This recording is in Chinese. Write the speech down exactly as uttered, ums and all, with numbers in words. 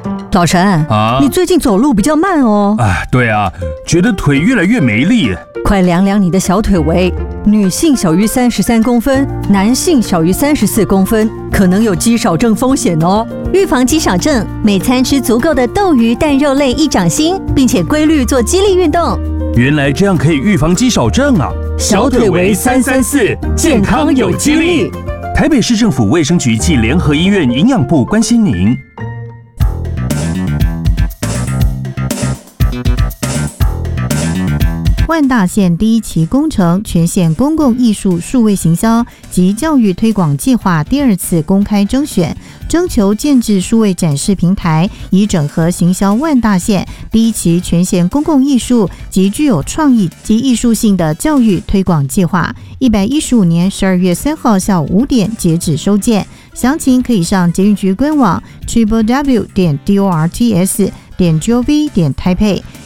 老陈啊， 你最近走路比较慢哦。 啊，对啊，觉得腿越来越没力。 快量量你的小腿围，女性小于三十三公分，男性小于三十四公分，可能有肌少症风险哦。 预防肌少症，每餐吃足够的豆鱼蛋肉类一掌心，并且规律做肌力运动。 原来这样可以预防肌少症啊！ 小腿围三三四，健康有肌力。 台北市政府卫生局暨联合医院营养部关心您。 万大线第一期工程全县公共艺术数位行销及教育推广计划第二次公开征选，征求建置数位展示平台，以整合行销万大线第一期全县公共艺术及具有创意及艺术性的教育推广计划。一百一十五年十二月三号下午五点截止收件，详情可以上捷运局官网 triple w 点 d o r t s 点 gov 点台北